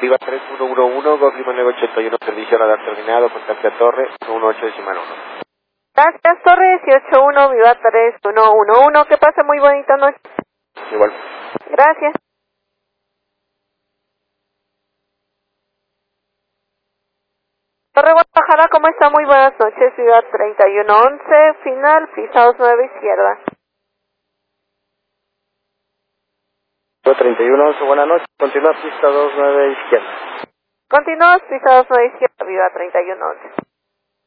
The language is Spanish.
Viva 3111, Golf Lima 981, servicio radar terminado, contacte a torre 118.1. Gracias, Torre 181, Viva 3111, que pase muy bonita noche. Igual. Gracias. Torre Guadalajara, ¿cómo está? Muy buenas noches, Viva 3111, final, pisados 9 izquierda. Viva 3111, buenas noches, continúa pista 29 izquierda. Continúa, pisados 9 izquierda, Viva 3111.